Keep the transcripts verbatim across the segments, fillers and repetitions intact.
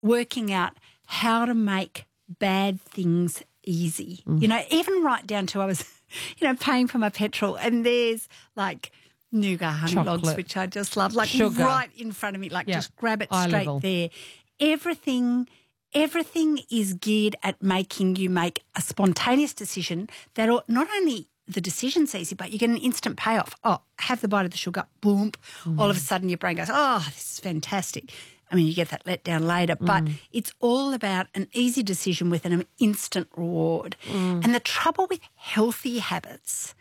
working out how to make bad things easy. Mm. You know, even right down to I was, you know, paying for my petrol and there's like nougat honey Chocolate. logs, which I just love, like Sugar. right in front of me, like Yep. just grab it Eye straight level. there. Everything, everything is geared at making you make a spontaneous decision that not only the decision's easy, but you get an instant payoff. Oh, have the bite of the sugar, boom. Mm. All of a sudden your brain goes, oh, this is fantastic. I mean, you get that let down later, but mm. it's all about an easy decision with an instant reward. Mm. And the trouble with healthy habits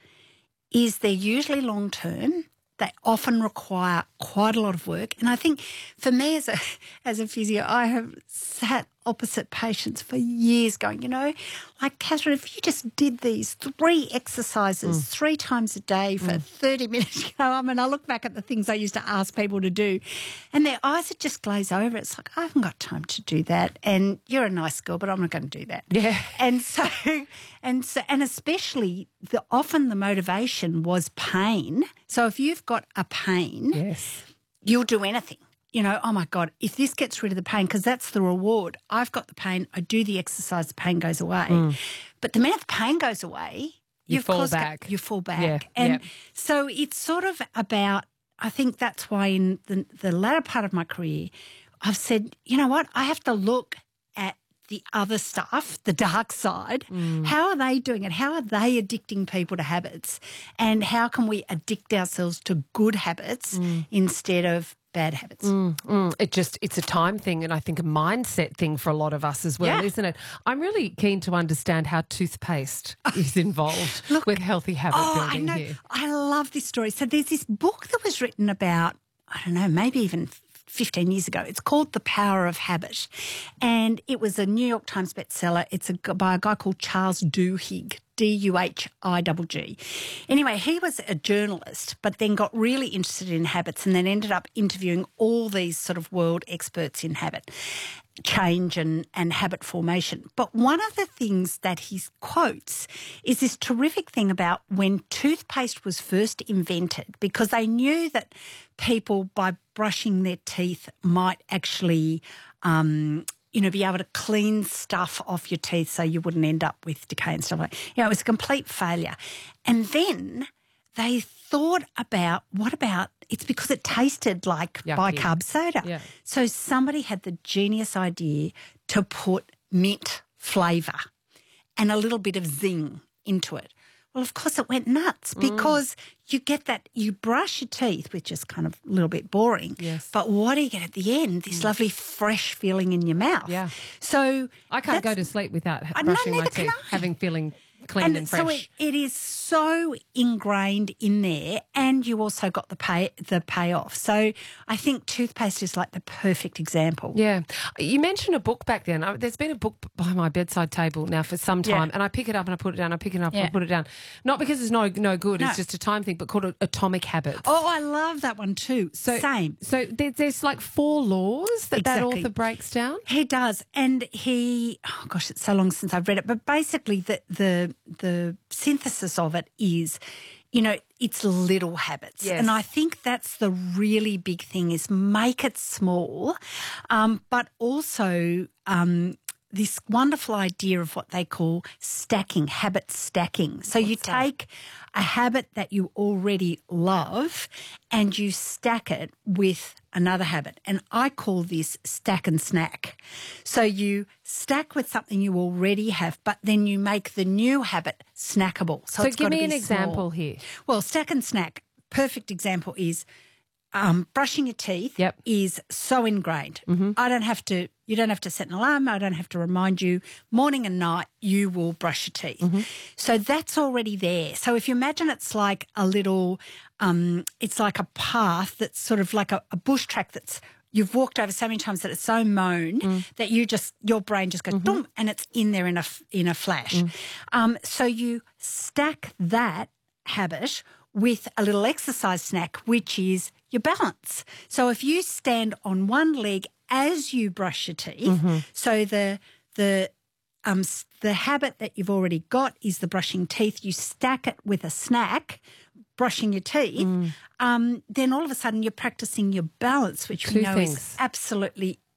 is they're usually long-term. They often require quite a lot of work. And I think for me as a as a physio, I have sat opposite patients for years going, you know, like, Catherine, if you just did these three exercises mm. three times a day for mm. thirty minutes, you know, I mean, I look back at the things I used to ask people to do and their eyes would just glaze over. It's like, I haven't got time to do that. And you're a nice girl, but I'm not going to do that. Yeah. And so, and so, and especially the often the motivation was pain. So if you've got a pain, yes, you'll do anything. You know, oh, my God, if this gets rid of the pain, because that's the reward. I've got the pain. I do the exercise. The pain goes away. Mm. But the minute the pain goes away, you you've fall back. Got, you fall back. Yeah, and yep. so it's sort of about, I think that's why in the, the latter part of my career, I've said, you know what, I have to look at the other stuff, the dark side. Mm. How are they doing it? How are they addicting people to habits? And how can we addict ourselves to good habits mm. instead of bad habits? Mm, mm. It just, it's a time thing and I think a mindset thing for a lot of us as well, yeah. isn't it? I'm really keen to understand how toothpaste is involved Look, with healthy habit oh, building I know. here. I love this story. So there's this book that was written about, I don't know, maybe even fifteen years ago. It's called The Power of Habit. And it was a New York Times bestseller. It's a, by a guy called Charles Duhigg, D U H I G G. Anyway, he was a journalist, but then got really interested in habits and then ended up interviewing all these sort of world experts in habit change and, and habit formation. But one of the things that he quotes is this terrific thing about when toothpaste was first invented, because they knew that people, by brushing their teeth, might actually um, you know, be able to clean stuff off your teeth so you wouldn't end up with decay and stuff like that. You know, it was a complete failure. And then they thought about, what about, it's because it tasted like Yucky. bicarb soda. Yeah. So somebody had the genius idea to put mint flavour and a little bit of zing into it. Well, of course, it went nuts because mm. you get that, you brush your teeth, which is kind of a little bit boring. Yes. But what do you get at the end? This mm. lovely fresh feeling in your mouth. Yeah. So I can't go to sleep without uh, brushing no, my teeth, having feeling clean and, and fresh. So it, it is so ingrained in there, and you also got the pay the payoff. So I think toothpaste is like the perfect example. Yeah. You mentioned a book back then. There's been a book by my bedside table now for some time, yeah. and I pick it up and I put it down, I pick it up yeah. and I put it down. Not because it's no no good, no. It's just a time thing, but called Atomic Habits. Oh, I love that one too. So, Same. So there, there's like four laws that exactly. that author breaks down? He does. And he, oh gosh, it's so long since I've read it, but basically the the the synthesis of it is, you know, it's little habits. Yes. And I think that's the really big thing, is make it small, um, but also um, this wonderful idea of what they call stacking, habit stacking. So What's you take that? a habit that you already love and you stack it with another habit. And I call this stack and snack. So you stack with something you already have, but then you make the new habit snackable. So, so it's give me an small. example here. Well, stack and snack, perfect example is um, brushing your teeth yep. is so ingrained. Mm-hmm. I don't have to, you don't have to set an alarm. I don't have to remind you. Morning and night, you will brush your teeth. Mm-hmm. So that's already there. So if you imagine it's like a little, um, it's like a path that's sort of like a, a bush track that's you've walked over so many times that it's so mown mm. that you just, your brain just goes, mm-hmm. boom, and it's in there in a, in a flash. Mm. Um, so you stack that habit with a little exercise snack, which is your balance. So if you stand on one leg as you brush your teeth, mm-hmm. so the the um the habit that you've already got is the brushing teeth, you stack it with a snack, brushing your teeth, mm. um, then all of a sudden you're practicing your balance, which Two we know things. is absolutely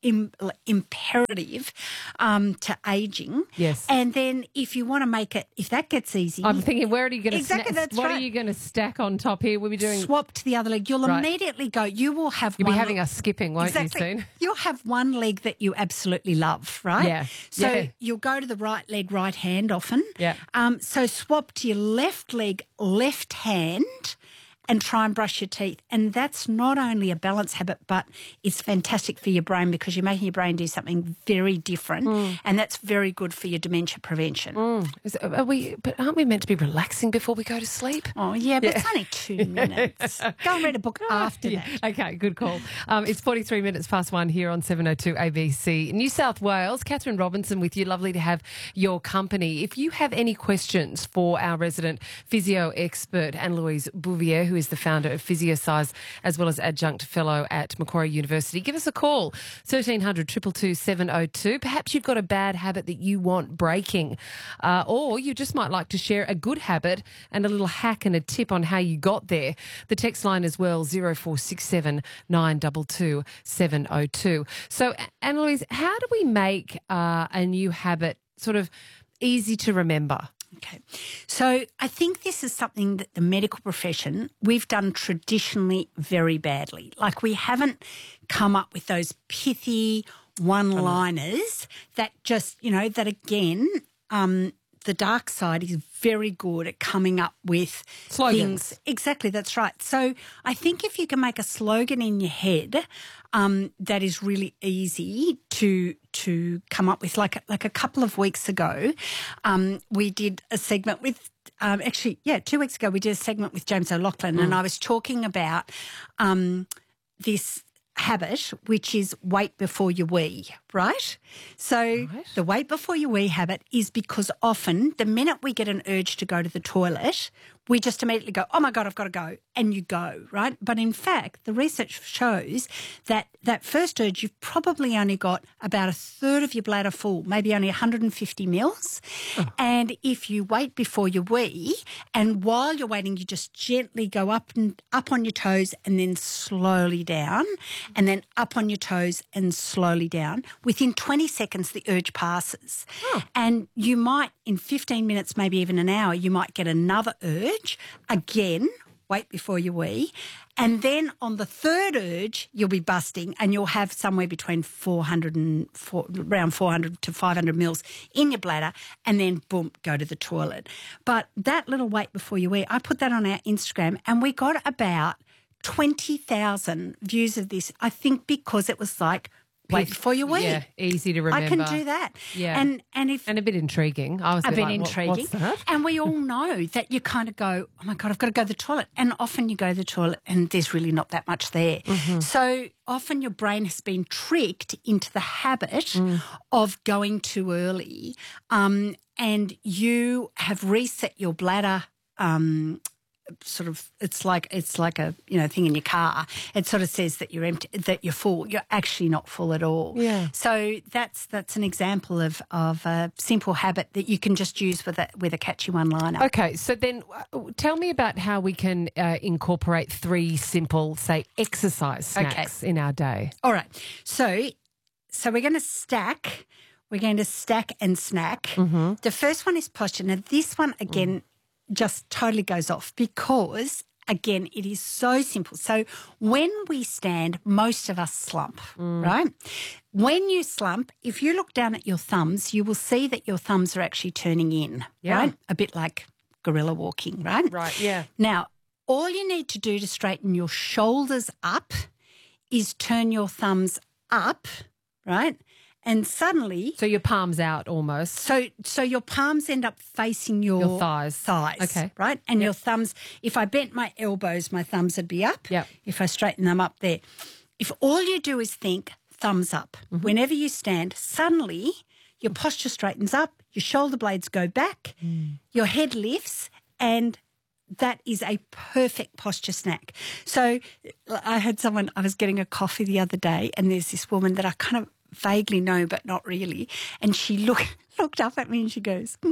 im- imperative um, to aging. Yes. And then if you want to make it, if that gets easy. I'm thinking, where are you going to Exactly, sna- that's What right. are you going to stack on top here? We'll be doing. Swap to the other leg. You'll Right. immediately go, you will have You'll one. be having us skipping, won't exactly. you, soon? You'll have one leg that you absolutely love, right? Yeah. So Yeah. you'll go to the right leg, right hand often. Yeah. Um, so swap to your left leg, left hand, and try and brush your teeth. And that's not only a balance habit, but it's fantastic for your brain because you're making your brain do something very different, Mm. and that's very good for your dementia prevention. Mm. Is, are we? But aren't we meant to be relaxing before we go to sleep? Oh, yeah, but it's only two minutes. Go and read a book after Yeah. that. Okay, good call. Um, it's forty-three minutes past one here on seven oh two A B C. New South Wales, Catherine Robinson with you. Lovely to have your company. If you have any questions for our resident physio expert, Anne-Louise Bouvier, who is the founder of PhysioSize, as well as adjunct fellow at Macquarie University, give us a call, thirteen hundred, two two two, seven oh two. Perhaps you've got a bad habit that you want breaking, uh, or you just might like to share a good habit and a little hack and a tip on how you got there. The text line as well, zero four six seven, nine two two, seven oh two. So, Anne-Louise, how do we make uh, a new habit sort of easy to remember? Okay. So I think this is something that the medical profession, we've done traditionally very badly. Like we haven't come up with those pithy one-liners that just, you know, that again, um, the dark side is very good at coming up with Slogans. things. Exactly, that's right. So I think if you can make a slogan in your head um, that is really easy to to come up with, like like a couple of weeks ago, um, we did a segment with. Um, actually, yeah, two weeks ago we did a segment with James O'Loughlin, mm. and I was talking about um, this habit, which is wait before you wee, right? So Right. the wait before you wee habit is because often the minute we get an urge to go to the toilet, we just immediately go, oh my God, I've got to go, and you go, right? But in fact, the research shows that that first urge, you've probably only got about a third of your bladder full, maybe only one hundred fifty mils. Oh. And if you wait before you wee, and while you're waiting, you just gently go up and up on your toes and then slowly down, and then up on your toes and slowly down, within twenty seconds, the urge passes. Oh. And you might, in fifteen minutes, maybe even an hour, you might get another urge. Again, wait before you wee. And then on the third urge, you'll be busting and you'll have somewhere between four hundred and four, around four hundred to five hundred mils in your bladder, and then boom, go to the toilet. But that little wait before you wee, I put that on our Instagram and we got about twenty thousand views of this, I think because it was like, wait before you wee. Yeah, easy to remember. I can do that. Yeah. And and if And a bit intriguing. I was a bit, bit like, intriguing. What, what's that? And we all know that you kind of go, oh my God, I've got to go to the toilet. And often you go to the toilet and there's really not that much there. Mm-hmm. So often your brain has been tricked into the habit mm. of going too early, um, and you have reset your bladder. Um, sort of, it's like it's like a you know thing in your car. It sort of says that you're empty, that you're full. You're actually not full at all. Yeah. So that's that's an example of of a simple habit that you can just use with a with a catchy one liner. Okay, so then uh, tell me about how we can uh, incorporate three simple, say, exercise snacks okay. in our day. All right. So so we're going to stack. We're going to stack and snack. Mm-hmm. The first one is posture. Now this one again. Mm. just totally goes off because, again, it is so simple. So when we stand, most of us slump, mm. right? When you slump, if you look down at your thumbs, you will see that your thumbs are actually turning in, yeah. right? A bit like gorilla walking, right? Right, yeah. Now, all you need to do to straighten your shoulders up is turn your thumbs up, right? And suddenly... So your palms out almost. So so your palms end up facing your, your thighs. Thighs, okay. right? And yep. your thumbs, if I bent my elbows, my thumbs would be up. Yep. If I straighten them up there. If all you do is think thumbs up, mm-hmm. whenever you stand, suddenly your posture straightens up, your shoulder blades go back, mm. your head lifts, and that is a perfect posture snack. So I had someone, I was getting a coffee the other day, and there's this woman that I kind of vaguely know but not really, and she look, looked up at me and she goes, mm,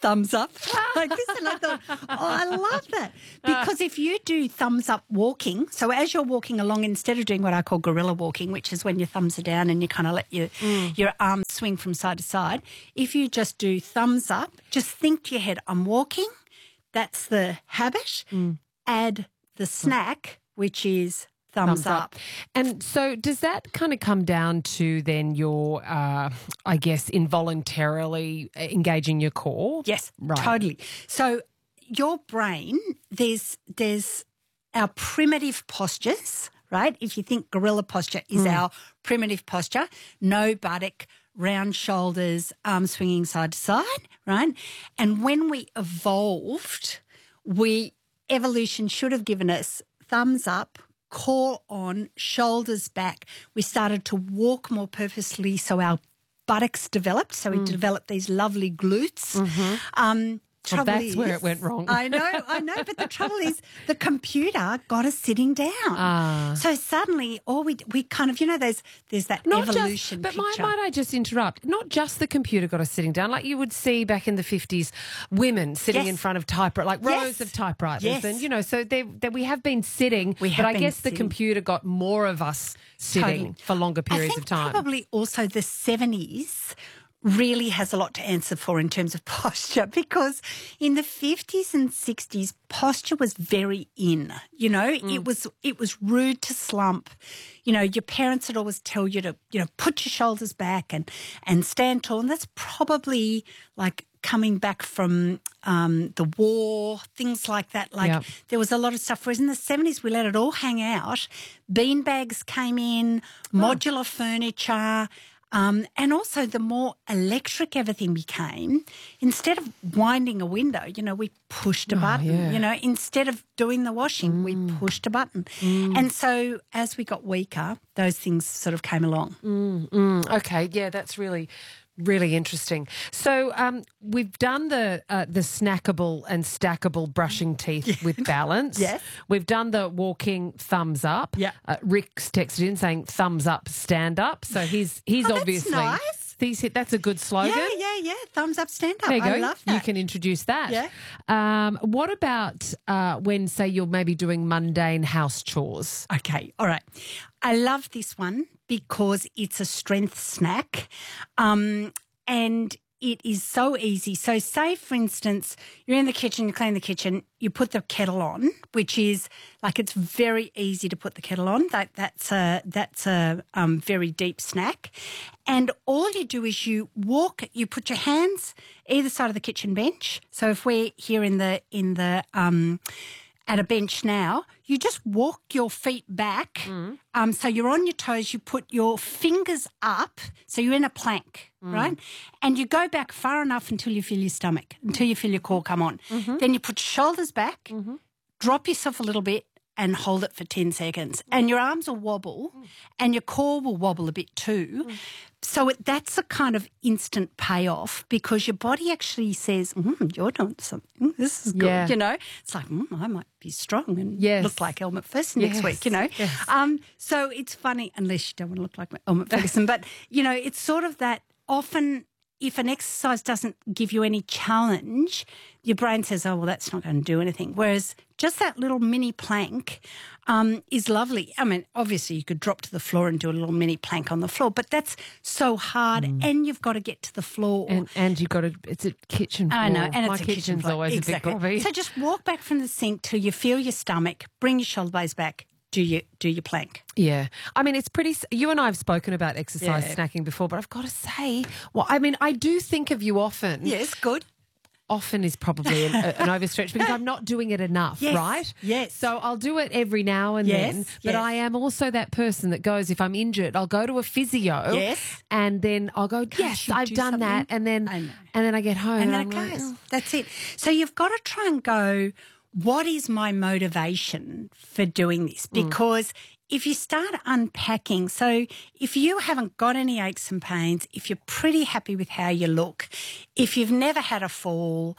thumbs up like this. And I thought, oh, I love that. Because if you do thumbs up walking, so as you're walking along, instead of doing what I call gorilla walking, which is when your thumbs are down and you kind of let your, mm. your arms swing from side to side, if you just do thumbs up, just think to your head, I'm walking, that's the habit, mm. add the snack, which is thumbs, thumbs up. up. And so does that kind of come down to then your, uh, I guess, involuntarily engaging your core? Yes, right. Totally. So your brain, there's there's our primitive postures, right? If you think gorilla posture is mm. our primitive posture, no buttock, round shoulders, arms swinging side to side, right? And when we evolved, we evolution should have given us thumbs up, core on, shoulders back. We started to walk more purposely, so our buttocks developed. So we mm. developed these lovely glutes. Mm-hmm. Um, Well, that's is, where it went wrong. I know, I know. But the trouble is the computer got us sitting down. Ah. So suddenly all we we kind of, you know, there's there's that Not evolution just, but picture. might, might I just interrupt? Not just the computer got us sitting down. Like you would see back in the fifties, women sitting yes. in front of typewriters, like yes. rows of typewriters. Yes. And, you know, so they, they, we have been sitting, we have but I been guess sitting. the computer got more of us sitting Totally. for longer periods I think of time. Probably also the seventies really has a lot to answer for in terms of posture, because in the fifties and sixties posture was very in. You know, mm. it was it was rude to slump. You know, your parents would always tell you to, you know, put your shoulders back and and stand tall, and that's probably like coming back from um, the war, things like that. Like yep. there was a lot of stuff. Whereas in the seventies, we let it all hang out. Beanbags came in, oh. modular furniture. Um, and also the more electric everything became, instead of winding a window, you know, we pushed a oh, button. Yeah. You know, instead of doing the washing, mm. we pushed a button. Mm. And so as we got weaker, those things sort of came along. Mm, mm, okay, yeah, that's really... Really interesting. So um, we've done the uh, the snackable and stackable brushing teeth yeah. with balance. Yes. We've done the walking thumbs up. Yeah. Uh, Rick's texted in saying thumbs up, stand up. So he's he's oh, obviously that's nice. He's, that's a good slogan. Yeah, yeah, yeah. Thumbs up, stand up. There you go. I love that. You can introduce that. Yeah. Um, what about uh, when, say, you're maybe doing mundane house chores? Okay, all right. I love this one because it's a strength snack, um, and it is so easy. So say, for instance, you're in the kitchen, you clean the kitchen, you put the kettle on, which is like it's very easy to put the kettle on. That That's a, that's a um, very deep snack. And all you do is you walk, you put your hands either side of the kitchen bench. So if we're here in the in the um, at a bench now, you just walk your feet back. Mm. Um, so you're on your toes, you put your fingers up, so you're in a plank, mm. right? And you go back far enough until you feel your stomach, until you feel your core come on. Mm-hmm. Then you put your shoulders back, mm-hmm. drop yourself a little bit and hold it for ten seconds. And your arms will wobble mm. and your core will wobble a bit too. Mm. So it, that's a kind of instant payoff because your body actually says, mm, you're doing something. This is good, yeah. you know. It's like, mm, I might be strong and yes. look like Elle Macpherson yes. next week, you know. Yes. Um, so it's funny, unless you don't want to look like Elle Macpherson, but, you know, it's sort of that often if an exercise doesn't give you any challenge, your brain says, oh, well, that's not going to do anything. Whereas just that little mini plank um, is lovely. I mean, obviously you could drop to the floor and do a little mini plank on the floor, but that's so hard mm. and you've got to get to the floor. And, and you've got to, it's a kitchen floor. I know, and My it's a kitchen's kitchen floor. always exactly. a bit grubby. So just walk back from the sink till you feel your stomach, bring your shoulder blades back, do your, do your plank. Yeah. I mean, it's pretty, you and I have spoken about exercise yeah. snacking before, but I've got to say, well, I mean, I do think of you often. Yes, good. Often is probably an, an overstretch because I'm not doing it enough, yes, right? Yes. So I'll do it every now and yes, then, but yes. I am also that person that goes, if I'm injured, I'll go to a physio yes. and then I'll go, yes, I've do done something. that. And then, and then I get home. And, and then I'm it goes. like, oh. That's it. So you've got to try and go, what is my motivation for doing this? Because mm. if you start unpacking, so if you haven't got any aches and pains, if you're pretty happy with how you look, if you've never had a fall,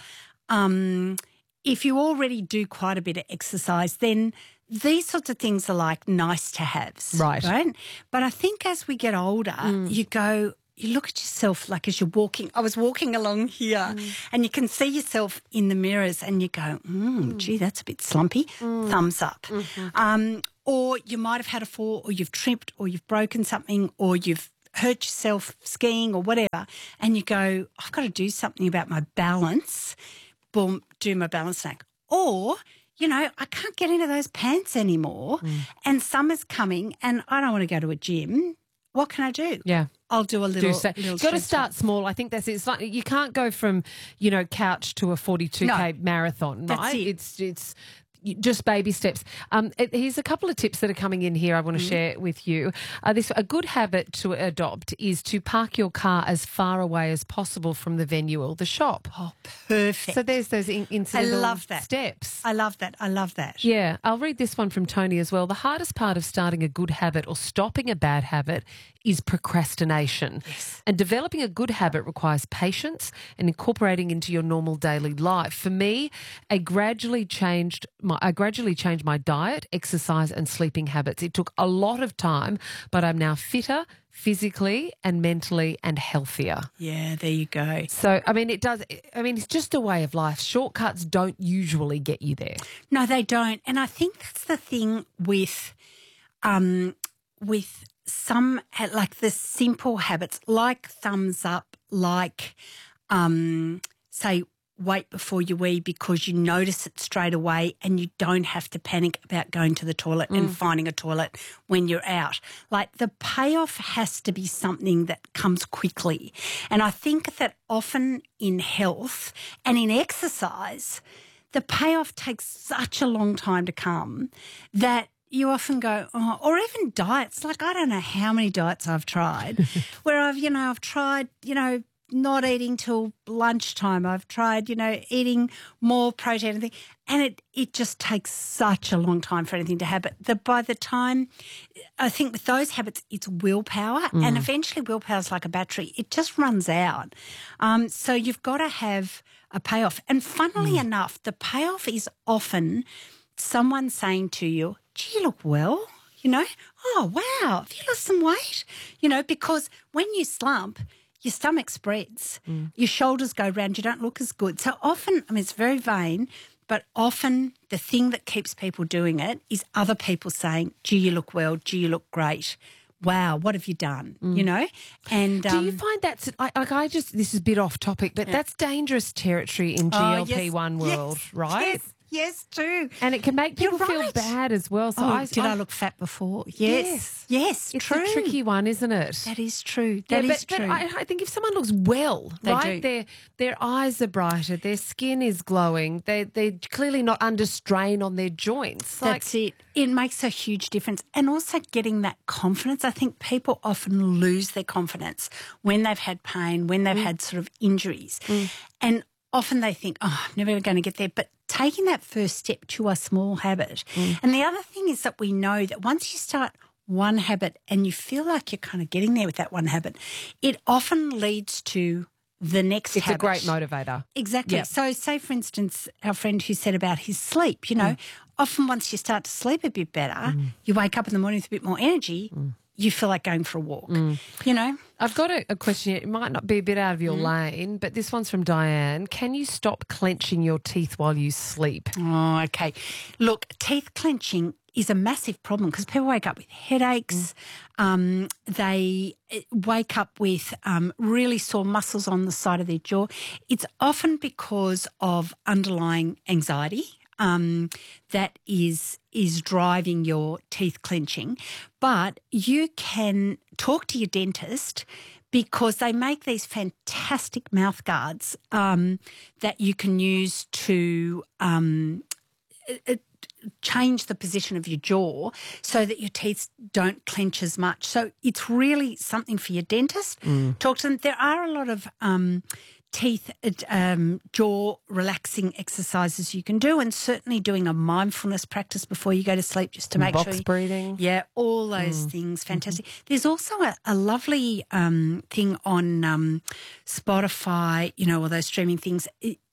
um, if you already do quite a bit of exercise, then these sorts of things are like nice to haves. Right. Right. But I think as we get older, mm. you go, you look at yourself like as you're walking. I was walking along here mm. and you can see yourself in the mirrors and you go, mm, mm. gee, that's a bit slumpy. Mm. Thumbs up. Mm-hmm. Um, or you might have had a fall, or you've tripped, or you've broken something, or you've hurt yourself skiing or whatever, and you go, I've got to do something about my balance. Boom, do my balance snack. Or, you know, I can't get into those pants anymore mm. and summer's coming and I don't want to go to a gym. What can I do? Yeah. I'll do a little. Do so. You've got to start small. I think that's it. It's like you can't go from, you know, couch to a forty-two K no, marathon, right? That's it. It's it's just baby steps. Um, it, here's a couple of tips that are coming in here I want to mm. share with you. Uh, this a good habit to adopt is to park your car as far away as possible from the venue or the shop. Oh, perfect. So there's those in- incidental I love that. steps. I love that. I love that. Yeah. I'll read this one from Tony as well. The hardest part of starting a good habit or stopping a bad habit is procrastination. Yes. And developing a good habit requires patience and incorporating into your normal daily life. For me, I gradually changed my I gradually changed my diet, exercise and sleeping habits. It took a lot of time, but I'm now fitter physically and mentally and healthier. Yeah, there you go. So, I mean, it does, I mean, it's just a way of life. Shortcuts don't usually get you there. No, they don't. And I think that's the thing with, um, with some, like the simple habits, like thumbs up, like, um, say, wait before you wee because you notice it straight away and you don't have to panic about going to the toilet mm. and finding a toilet when you're out. Like the payoff has to be something that comes quickly. And I think that often in health and in exercise, the payoff takes such a long time to come that you often go, oh, or even diets. Like I don't know how many diets I've tried where I've, you know, I've tried, you know, not eating till lunchtime. I've tried, you know, eating more protein and thing, and it, it just takes such a long time for anything to happen. That by the time, I think with those habits, it's willpower, mm. and eventually willpower's like a battery. It just runs out. Um, so you've got to have a payoff. And funnily mm. enough, the payoff is often someone saying to you, gee, you look well, you know, oh, wow, have you lost some weight? You know, because when you slump, your stomach spreads, mm. your shoulders go round, you don't look as good. So often, I mean, it's very vain, but often the thing that keeps people doing it is other people saying, gee, you look well, gee, you look great. Wow, what have you done? Mm. You know? And um, do you find that's, like I, I just, this is a bit off topic, but yeah. that's dangerous territory in G L P one oh, yes, world, yes, right? Yes. Yes, true. And it can make people You're feel right. bad as well. So oh, I, did I, I look fat before? Yes. Yes, yes it's true. a tricky one, isn't it? That is true. That yeah, is but, true. But I, I think if someone looks well, they right? Do. Their their eyes are brighter, their skin is glowing, they they're clearly not under strain on their joints. That's like, it. It makes a huge difference. And also getting that confidence. I think people often lose their confidence when they've had pain, when they've mm. had sort of injuries. Mm. And often they think, oh, I'm never going to get there. But taking that first step to a small habit. Mm. And the other thing is that we know that once you start one habit and you feel like you're kind of getting there with that one habit, it often leads to the next it's habit. It's a great motivator. Exactly. Yep. So say, for instance, our friend who said about his sleep, you know, mm. often once you start to sleep a bit better, mm. you wake up in the morning with a bit more energy, mm. you feel like going for a walk, mm. you know. I've got a, a question here. It might not be a bit out of your mm. lane, but this one's from Diane. Can you stop clenching your teeth while you sleep? Oh, okay. Look, teeth clenching is a massive problem because people wake up with headaches. Mm. Um, they wake up with um, really sore muscles on the side of their jaw. It's often because of underlying anxiety. Um, that is is driving your teeth clenching. But you can talk to your dentist because they make these fantastic mouth guards um, that you can use to um, it, change the position of your jaw so that your teeth don't clench as much. So it's really something for your dentist. Mm. Talk to them. There are a lot of um, teeth, um, jaw relaxing exercises you can do, and certainly doing a mindfulness practice before you go to sleep just to make box sure. Box breathing. Yeah, all those mm. things. Fantastic. Mm-hmm. There's also a, a lovely um, thing on um, Spotify, you know, all those streaming things. It,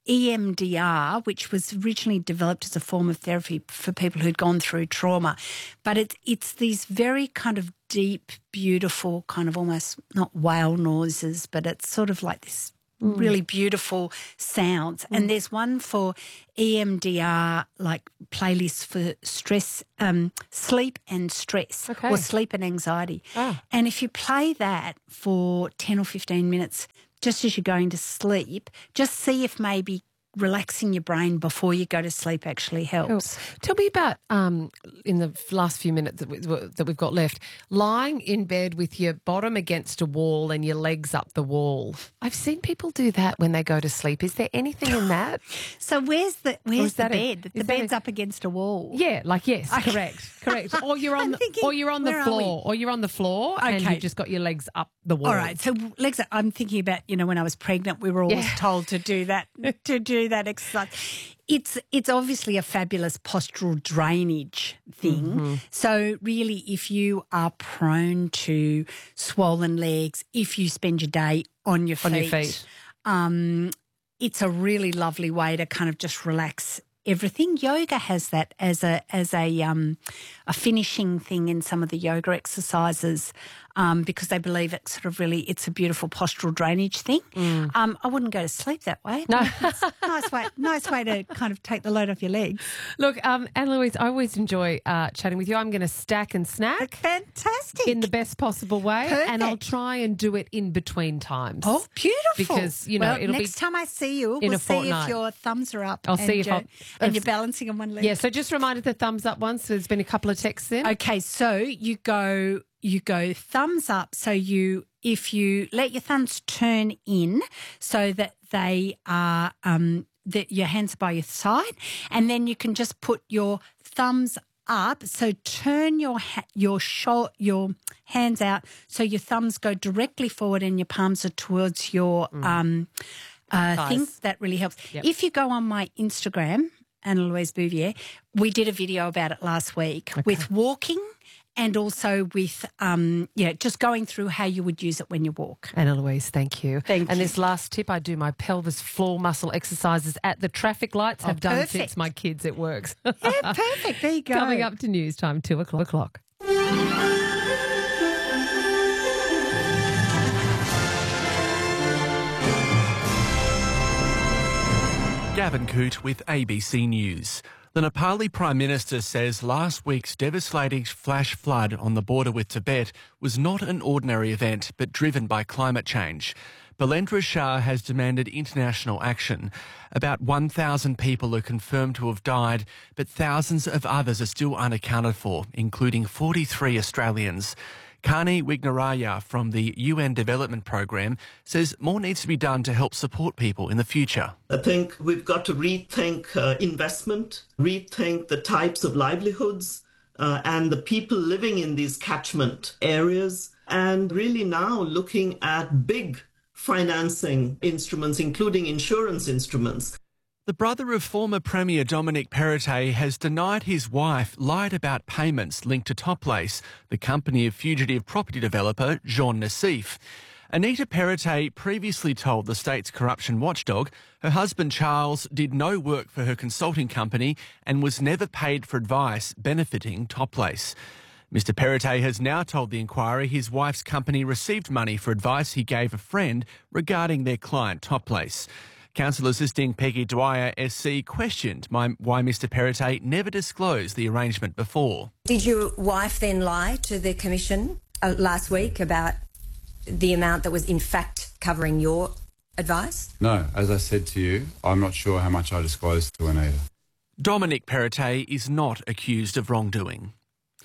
E M D R, which was originally developed as a form of therapy for people who'd gone through trauma. But it, it's these very kind of deep, beautiful, kind of almost not whale noises, but it's sort of like this mm. really beautiful sounds. Mm. And there's one for E M D R, like playlists for stress, um, sleep and stress, okay. or sleep and anxiety. Oh. And if you play that for ten or fifteen minutes, just as you're going to sleep, just see if maybe relaxing your brain before you go to sleep actually helps. Cool. Tell me about, um, in the last few minutes that, we, that we've got left, lying in bed with your bottom against a wall and your legs up the wall. I've seen people do that when they go to sleep. Is there anything in that? So where's the where's the that bed? A, the bed's a, up against a wall. Yeah, like yes, Okay. correct, correct. Or you're on, the, thinking, or you're on the floor, or you're on the floor, Okay. and you've just got your legs up the wall. All right. So legs. Up, I'm thinking about, you know, when I was pregnant, we were always Yeah. told to do that to do that exercise. It's it's obviously a fabulous postural drainage thing. Mm-hmm. So really, if you are prone to swollen legs, if you spend your day on your feet, On your feet. Um, it's a really lovely way to kind of just relax everything. Yoga has that as a as a um, a finishing thing in some of the yoga exercises, um, because they believe it's sort of really it's a beautiful postural drainage thing. Mm. Um, I wouldn't go to sleep that way. No. It's a nice way nice way to kind of take the load off your legs. Look, um, Anne-Louise, I always enjoy uh, chatting with you. I'm going to stack and snack Fantastic. in the best possible way, Perfect. and I'll try and do it in between times. Oh, beautiful! Because, you know, well, it'll be next time I see you, in we'll a see fortnight. if your thumbs are up. I'll and see if you're, I'll- and you're balancing on one leg. Yeah, so just reminded the thumbs up once. There's been a couple of texts in. Okay, so you go you go thumbs up. So you if you let your thumbs turn in so that they are um that your hands are by your side, and then you can just put your thumbs up. So turn your ha- your sho- your hands out so your thumbs go directly forward and your palms are towards your Mm. um uh Thighs. thing. That really helps. Yep. If you go on my Instagram, Anne-Louise Bouvier, we did a video about it last week with walking and also with, um, yeah, just going through how you would use it when you walk. Anna-Louise, thank you. Thank and you. this last tip, I do my pelvis floor muscle exercises at the traffic lights. Have done perfect. since my kids. It works. Yeah, perfect. There you go. Coming up to news time, two o'clock. Gavin Coote with A B C News. The Nepali Prime Minister says last week's devastating flash flood on the border with Tibet was not an ordinary event but driven by climate change. Balendra Shah has demanded international action. About one thousand people are confirmed to have died, but thousands of others are still unaccounted for, including forty-three Australians. Kani Wignaraya from the U N Development Programme says more needs to be done to help support people in the future. I think we've got to rethink uh, investment, rethink the types of livelihoods uh, and the people living in these catchment areas, and really now looking at big financing instruments, including insurance instruments. The brother of former Premier Dominic Perrottet has denied his wife lied about payments linked to Toplace, the company of fugitive property developer Jean Nassif. Anita Perrottet previously told the state's corruption watchdog her husband Charles did no work for her consulting company and was never paid for advice benefiting Toplace. Mister Perrottet has now told the inquiry his wife's company received money for advice he gave a friend regarding their client Toplace. Counsel Assisting Peggy Dwyer S C questioned my, why Mister Perrottet never disclosed the arrangement before. Did your wife then lie to the Commission uh, last week about the amount that was in fact covering your advice? No, as I said to you, I'm not sure how much I disclosed to Anita. Dominic Perrottet is not accused of wrongdoing.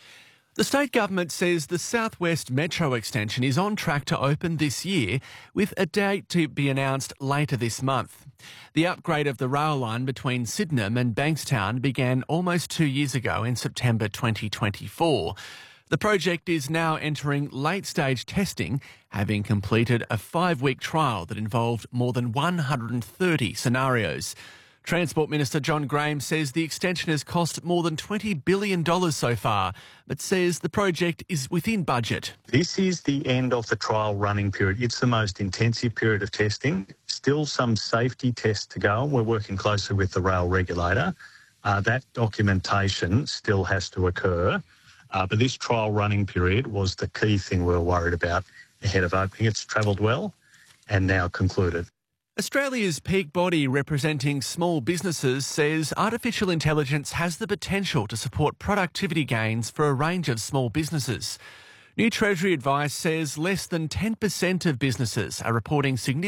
The state government says the South West Metro extension is on track to open this year, with a date to be announced later this month. The upgrade of the rail line between Sydenham and Bankstown began almost two years ago in September twenty twenty-four. The project is now entering late-stage testing, having completed a five-week trial that involved more than one hundred thirty scenarios. Transport Minister John Graham says the extension has cost more than twenty billion dollars so far, but says the project is within budget. This is the end of the trial running period. It's the most intensive period of testing. Still some safety tests to go. We're working closely with the rail regulator. Uh, that documentation still has to occur. Uh, but this trial running period was the key thing we were worried about ahead of opening. It's travelled well and now concluded. Australia's peak body representing small businesses says artificial intelligence has the potential to support productivity gains for a range of small businesses. New Treasury advice says less than ten percent of businesses are reporting significant